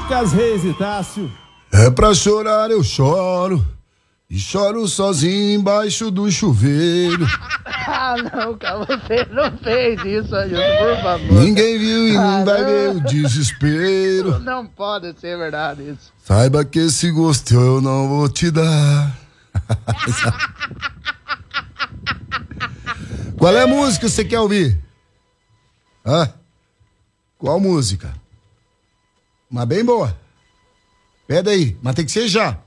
Lucas Reis e Tássio. É pra chorar eu choro, e choro sozinho embaixo do chuveiro. Ah, não, cara, você não fez isso, Ailton, por favor. Ninguém viu e não vai ver o desespero. Não pode ser verdade isso. Saiba que esse gosto eu não vou te dar. Qual é a música que você quer ouvir? Hã? Qual música? Mas bem boa. Pede aí, mas tem que ser já.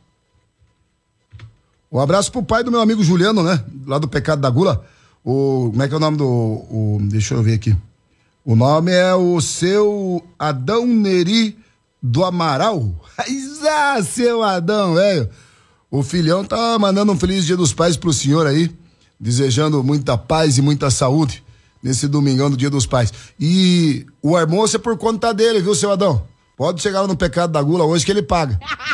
Um abraço pro pai do meu amigo Juliano, né? Lá do Pecado da Gula. Como é que é o nome deixa eu ver aqui. O nome é o seu Adão Neri do Amaral. Seu Adão, velho. O filhão tá mandando um feliz Dia dos Pais pro senhor aí, desejando muita paz e muita saúde nesse domingão do Dia dos Pais. E o almoço é por conta dele, viu, seu Adão? Pode chegar lá no Pecado da Gula hoje que ele paga.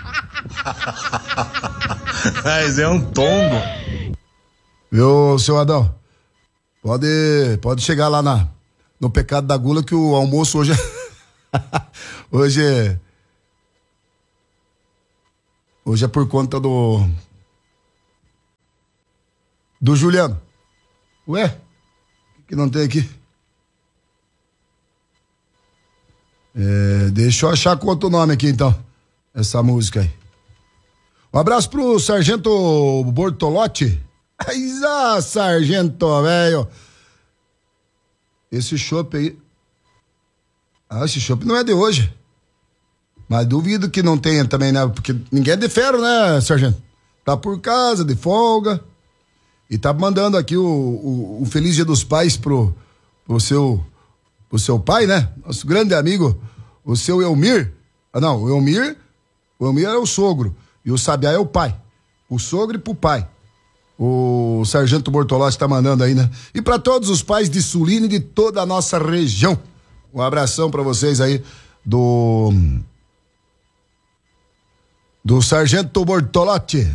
Mas é um tombo. Viu, seu Adão? Pode chegar lá no Pecado da Gula que o almoço hoje é... Hoje é por conta do Juliano. Ué? O que não tem aqui? Deixa eu achar com outro nome aqui, então. Essa música aí. Um abraço pro Sargento Bortolotti. Sargento, velho. Esse chopp aí... esse chopp não é de hoje. Mas duvido que não tenha também, né? Porque ninguém é de ferro, né, sargento? Tá por casa, de folga. E tá mandando aqui o Feliz Dia dos Pais pro seu pai, né? Nosso grande amigo, o seu Elmir. Não, o Elmir é o sogro. E o Sabiá é o pai. O sogro e pro pai. O Sargento Bortolotti tá mandando aí, né? E pra todos os pais de Sulina e de toda a nossa região. Um abração pra vocês aí do Sargento Bortolotti.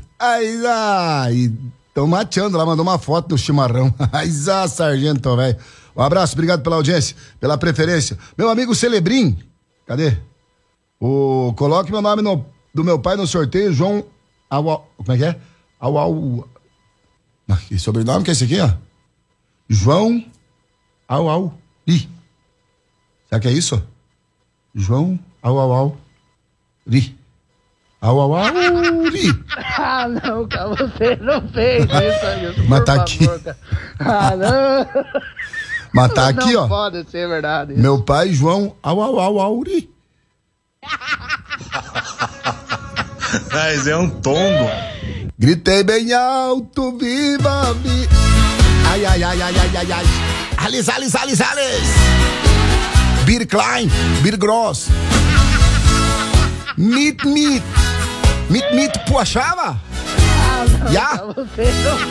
Tão mateando lá, mandou uma foto do chimarrão. Sargento, velho. Um abraço, obrigado pela audiência, pela preferência. Meu amigo Celebrim, cadê? Coloque meu nome do meu pai no sorteio, João como é que é? Que sobrenome que é esse aqui, ó? João Ri. Será que é isso? João Ri. Ri. Ah, não, cara, você não fez isso, Ailton. Mas tá aqui. Ah, não. Mas tá aqui, ó. Não pode ser verdade isso. Meu pai, João Ri. Mas é um tombo. Gritei bem alto, viva. Ai. Alice. Bir Klein, Bir Gross. Mit Pochava? Ah, não, Ja? cara, você não